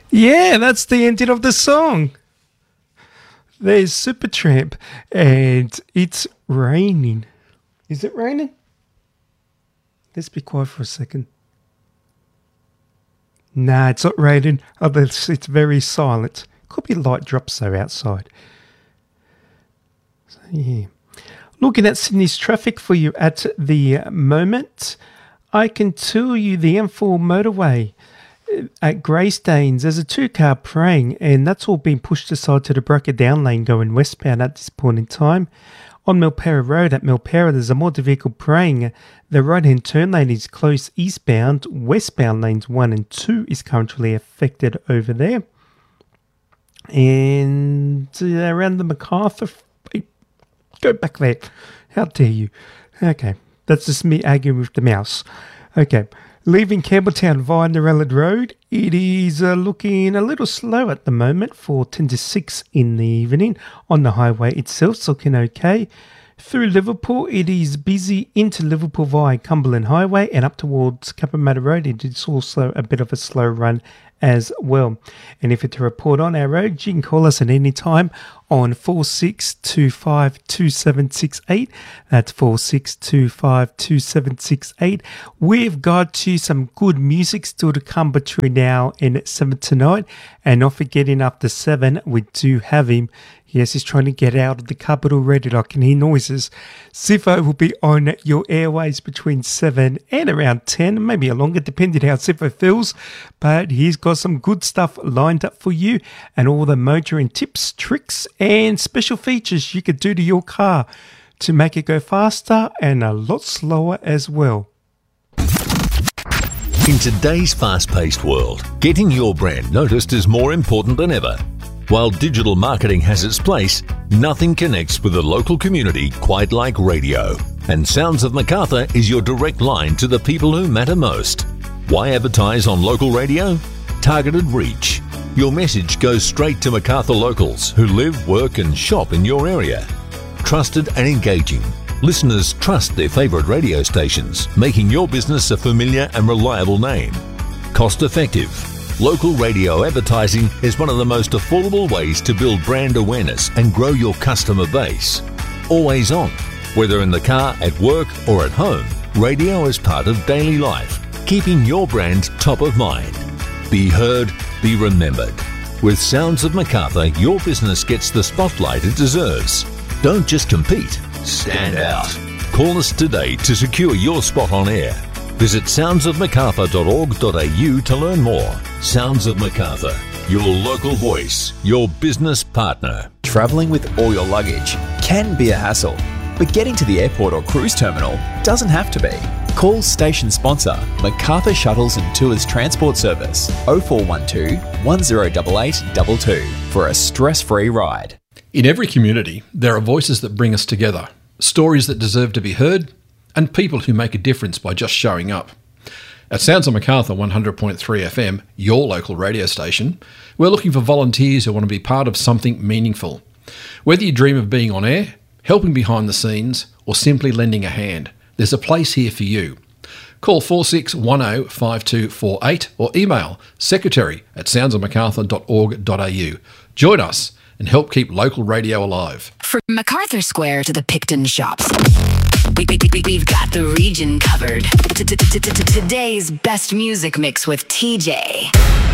Yeah, that's the ending of the song. There's Supertramp, and it's raining. Is it raining? Let's be quiet for a second. Nah, it's not raining. It's very silent. Could be light drops though outside. So, yeah. Looking at Sydney's traffic for you at the moment, I can tell you the M4 motorway at Greystanes, there's a 2-car praying, and that's all been pushed aside to the Bracker down lane going westbound at this point in time. On Milpera Road at Milpera, there's a motor vehicle praying. The right-hand turn lane is closed eastbound. Westbound lanes 1 and 2 is currently affected over there. And around the MacArthur... Go back there. How dare you? Okay, that's just me arguing with the mouse. Okay. Leaving Campbelltown via Narellan Road, it is looking a little slow at the moment for 10 to 6 in the evening. On the highway itself, it's looking okay. Through Liverpool, it is busy into Liverpool via Cumberland Highway and up towards Cabramatta Road. It is also a bit of a slow run as well. And if you're to report on our road, you can call us at any time on 46252768. That's 46252768. We've got you some good music still to come between now and 7 tonight. And not forgetting after 7, we do have him. Yes, he's trying to get out of the cupboard already. I can hear noises. Siffo will be on your airways between 7 and around 10, maybe a longer, depending how Siffo feels. But he's got some good stuff lined up for you and all the motoring tips, tricks, and special features you could do to your car to make it go faster and a lot slower as well. In today's fast-paced world, getting your brand noticed is more important than ever. While digital marketing has its place, nothing connects with the local community quite like radio. And Sounds of Macarthur is your direct line to the people who matter most. Why advertise on local radio? Targeted reach. Your message goes straight to Macarthur locals who live, work and shop in your area. Trusted and engaging. Listeners trust their favourite radio stations, making your business a familiar and reliable name. Cost effective. Local radio advertising is one of the most affordable ways to build brand awareness and grow your customer base. Always on. Whether in the car, at work or at home, radio is part of daily life, keeping your brand top of mind. Be heard, be remembered. With Sounds of Macarthur, your business gets the spotlight it deserves. Don't just compete, stand out. Call us today to secure your spot on air. Visit soundsofmacarthur.org.au to learn more. Sounds of Macarthur, your local voice, your business partner. Travelling with all your luggage can be a hassle, but getting to the airport or cruise terminal doesn't have to be. Call station sponsor Macarthur Shuttles and Tours Transport Service 0412 108822 for a stress-free ride. In every community, there are voices that bring us together, stories that deserve to be heard, and people who make a difference by just showing up. At Sounds of Macarthur 100.3 FM, your local radio station, we're looking for volunteers who want to be part of something meaningful. Whether you dream of being on air, helping behind the scenes, or simply lending a hand, there's a place here for you. Call 46105248 or email secretary@soundsofmacarthur.org.au. Join us and help keep local radio alive. From MacArthur Square to the Picton Shops, we've got the region covered. Today's best music mix with TJ.